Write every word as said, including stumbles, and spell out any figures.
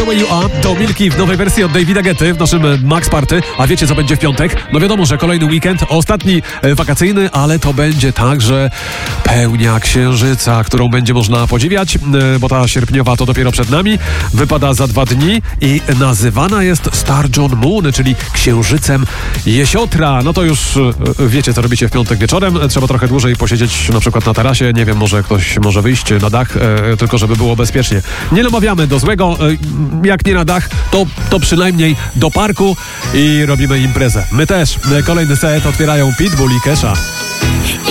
the Way You Are to Milki w nowej wersji od Davida Guetty w naszym Max Party. A wiecie, co będzie w piątek? No wiadomo, że kolejny weekend, ostatni e, wakacyjny, ale to będzie także pełnia księżyca, którą będzie można podziwiać, e, bo ta sierpniowa to dopiero przed nami. Wypada za dwa dni i nazywana jest Star John Moon, czyli księżycem jesiotra. No to już e, wiecie, co robicie w piątek wieczorem. Trzeba trochę dłużej posiedzieć na przykład na tarasie. Nie wiem, może ktoś może wyjść na dach, e, tylko żeby było bezpiecznie. Nie namawiamy do złego. E, jak nie na dach, to, to przynajmniej do parku i robimy imprezę. My też. Kolejny set otwierają Pitbull i Kesha.